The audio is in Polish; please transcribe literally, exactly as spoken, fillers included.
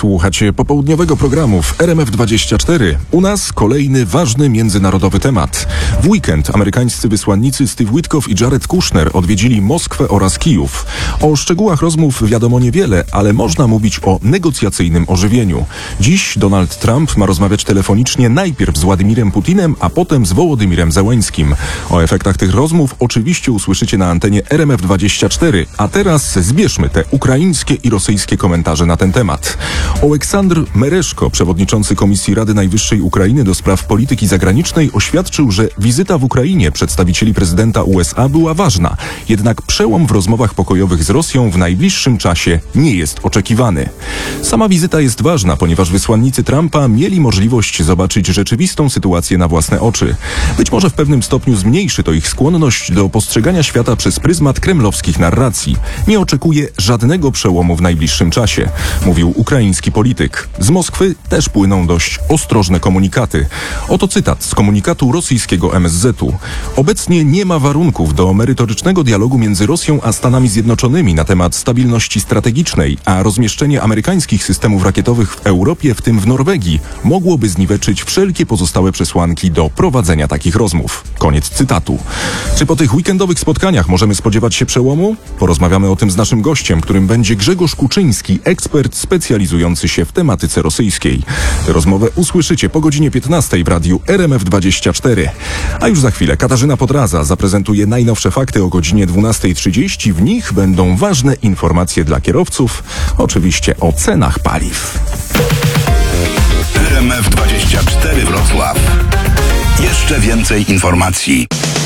Słuchacie popołudniowego programu w R M F dwadzieścia cztery. U nas kolejny ważny międzynarodowy temat. W weekend amerykańscy wysłannicy Steve Witkoff i Jared Kushner odwiedzili Moskwę oraz Kijów. O szczegółach rozmów wiadomo niewiele, ale można mówić o negocjacyjnym ożywieniu. Dziś Donald Trump ma rozmawiać telefonicznie najpierw z Władimirem Putinem, a potem z Wołodymirem Zełeńskim. O efektach tych rozmów oczywiście usłyszycie na antenie R M F dwadzieścia cztery, a teraz zbierzmy te ukraińskie i rosyjskie komentarze na ten temat. Oleksandr Mereszko, przewodniczący Komisji Rady Najwyższej Ukrainy do spraw polityki zagranicznej, oświadczył, że wizyta w Ukrainie przedstawicieli prezydenta U S A była ważna, jednak przełom w rozmowach pokojowych z Rosją w najbliższym czasie nie jest oczekiwany. Sama wizyta jest ważna, ponieważ wysłannicy Trumpa mieli możliwość zobaczyć rzeczywistą sytuację na własne oczy. Być może w pewnym stopniu zmniejszy to ich skłonność do postrzegania świata przez pryzmat kremlowskich narracji. Nie oczekuje żadnego przełomu w najbliższym czasie, mówił ukraiński polityk. Z Moskwy też płyną dość ostrożne komunikaty. Oto cytat z komunikatu rosyjskiego M S Z u. Obecnie nie ma warunków do merytorycznego dialogu między Rosją a Stanami Zjednoczonymi na temat stabilności strategicznej, a rozmieszczenie amerykańskich systemów rakietowych w Europie, w tym w Norwegii, mogłoby zniweczyć wszelkie pozostałe przesłanki do prowadzenia takich rozmów. Koniec cytatu. Czy po tych weekendowych spotkaniach możemy spodziewać się przełomu? Porozmawiamy o tym z naszym gościem, którym będzie Grzegorz Kuczyński, ekspert specjalizujący się w tematyce rosyjskiej. Rozmowę usłyszycie po godzinie piętnastej w radiu R M F dwadzieścia cztery. A już za chwilę Katarzyna Podraza zaprezentuje najnowsze fakty o godzinie dwunastej trzydzieści. W nich będą ważne informacje dla kierowców, oczywiście o cenach paliw. R M F dwadzieścia cztery Wrocław. Jeszcze więcej informacji.